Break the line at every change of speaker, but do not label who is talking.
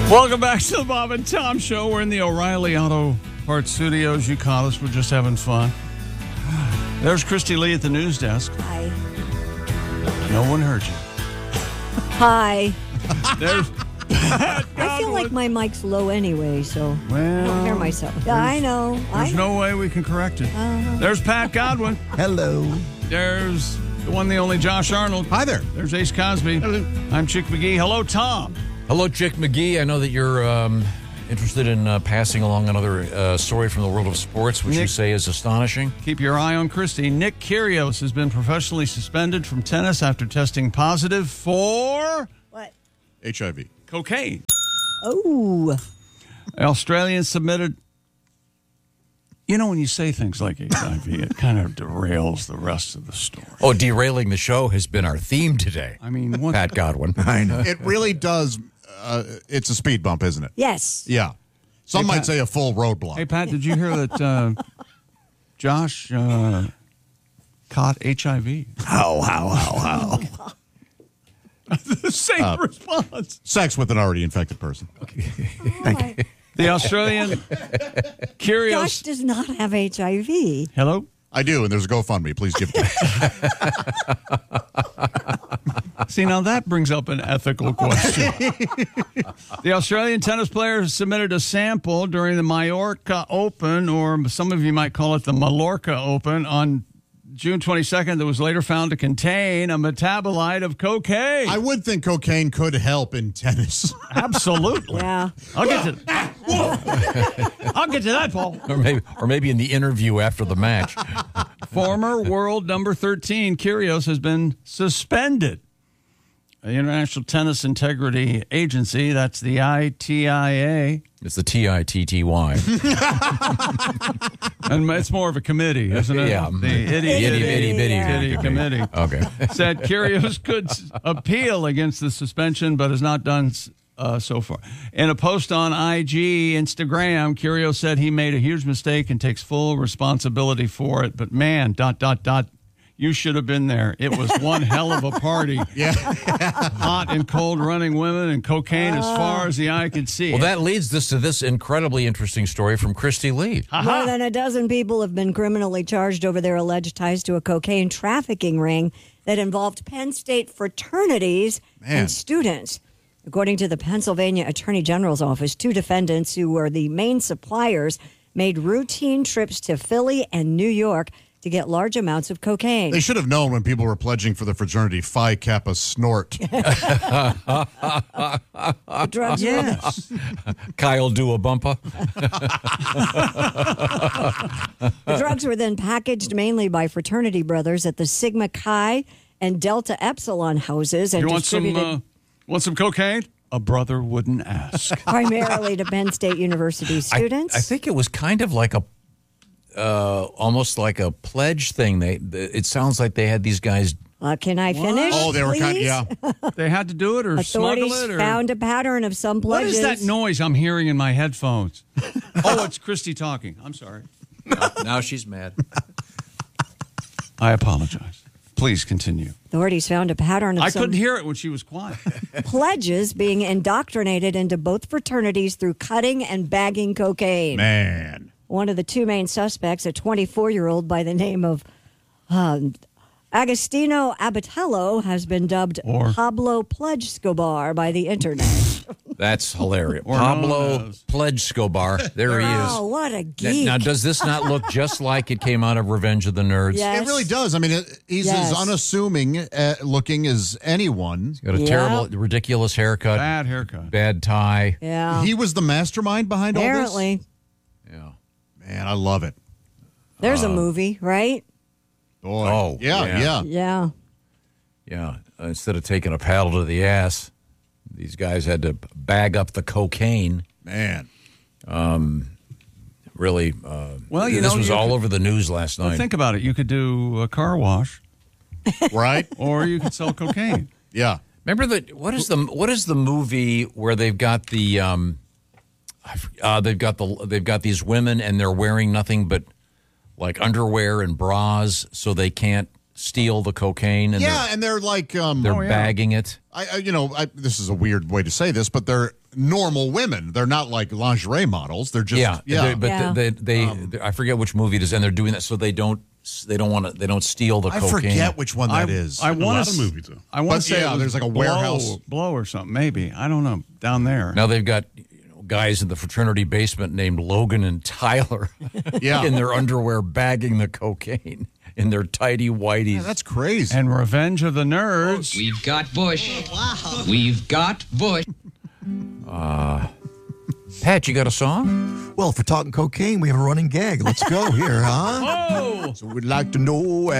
Welcome back to the Bob and Tom Show. We're in the O'Reilly Auto Parts Studios. You caught us. We're just having fun. There's Christy Lee at the news desk.
Hi.
No one heard you.
Hi.
There's Pat
I feel like my mic's low anyway, so I don't hear myself. Yeah, I know.
There's no way we can correct it. There's Pat Godwin.
Hello.
There's the one, the only Josh Arnold.
Hi there.
There's Ace Cosby.
Hello.
I'm Chick McGee. Hello, Tom.
Hello, Chick McGee. I know that you're interested in passing along another story from the world of sports, which you say is astonishing.
Keep your eye on Christy. Nick Kyrgios has been professionally suspended from tennis after testing positive for
What?
HIV.
cocaine.
Oh.
Australian submitted. You know, when you say things like HIV, it kind of derails the rest of the story.
Oh, derailing the show has been our theme today.
I mean, what?
Pat Godwin.
I know. It really does. It's a speed bump, isn't it?
Yes.
Yeah. Some
Hey,
might
Pat.
say a full roadblock.
Hey, Pat, did you hear that Josh caught HIV?
How?
The same response.
Sex with an already infected person.
Thank you.
The Australian
Josh
Kyrgios.
does not have HIV.
Hello?
I do, and there's a GoFundMe. Please give it to me.
See, now that brings up an ethical question. The Australian tennis player submitted a sample during the Mallorca Open, or some of you might call it the Mallorca Open, on June 22nd that was later found to contain a metabolite of cocaine.
I would think cocaine could help in tennis.
Absolutely.
Yeah.
I'll get to that, Paul.
Or maybe in the interview after the match.
Former world number 13, Kyrgios, has been suspended. The International Tennis Integrity Agency, that's the ITIA.
It's the TITTY.
And it's more of a committee, isn't it?
Yeah.
The itty
Itty-bitty
committee.
Okay.
Said Kyrgios could appeal against the suspension, but has not done so far. In a post on IG, Instagram, Kyrgios said he made a huge mistake and takes full responsibility for it. But man, ... You should have been there. It was one hell of a party.
Yeah.
Hot and cold running women and cocaine as far as the eye could see.
Well, that leads us to this incredibly interesting story from Christy Lee.
More than a dozen people have been criminally charged over their alleged ties to a cocaine trafficking ring that involved Penn State fraternities and students. According to the Pennsylvania Attorney General's office, 2 defendants who were the main suppliers made routine trips to Philly and New York to get large amounts of cocaine.
They should have known when people were pledging for the fraternity Phi Kappa Snort.
The drugs
Yes.
Kyle do a bumper.
The drugs were then packaged mainly by fraternity brothers at the Sigma Chi and Delta Epsilon houses and
You
distributed
want some cocaine? A brother wouldn't ask.
primarily to Penn State University students.
I think it was kind of like almost like a pledge thing. It sounds like they had these guys.
Can I finish?
Oh, they were kind
please?
They had to do it or
Authorities
smuggle it? Or...
found a pattern of some
What
pledges.
is that noise I'm hearing in my headphones? Oh, it's Christy talking. I'm sorry.
Now she's mad.
I apologize. Please continue.
Authorities found a pattern of
I
some
couldn't hear it when she was quiet.
pledges being indoctrinated into both fraternities through cutting and bagging cocaine.
Man.
One of the 2 main suspects, a 24-year-old by the name of Agostino Abatello, has been dubbed Pablo Pledge Scobar by the internet.
That's hilarious.
Or
Pablo
known as-
Pledge Scobar. There he
Oh,
is.
what a geek.
Now, does this not look just like it came out of Revenge of the Nerds?
Yes.
It really does. I mean, he's
Yes.
as unassuming looking as anyone.
Got a
Yeah.
terrible, ridiculous haircut.
Bad haircut.
Bad tie.
Yeah.
He was the mastermind behind
Apparently.
Yeah.
all this? Man, I love it.
There's a movie, right?
Boy.
Oh,
yeah.
Yeah.
Yeah. Instead of taking a paddle to the ass, these guys had to bag up the cocaine.
Man.
Really,
Well, you
this
know,
was
you
all
could-
over the news last
Well,
night.
think about it. You could do a car wash,
Right?
or you could sell cocaine.
Yeah.
Remember what is the movie where they've got the they've got these women and they're wearing nothing but like underwear and bras so they can't steal the cocaine. And
and they're like
they're bagging it.
This is a weird way to say this, but they're normal women. They're not like lingerie models. They're just I forget which movie it is, and they're doing that so they don't steal the cocaine. I forget which one that is.
I want
a lot of movies.
I want to say
there's like a warehouse
blow or something. Maybe I don't know down there.
Now they've got guys in the fraternity basement named Logan and Tyler, in their underwear bagging the cocaine in their tidy whities.
Yeah, that's crazy.
And Revenge of the Nerds.
We've got Bush. Wow. We've got Bush.
Pat, you got a song?
Well, if we're talking cocaine, we have a running gag. Let's go here, huh?
Oh!
So we'd like to know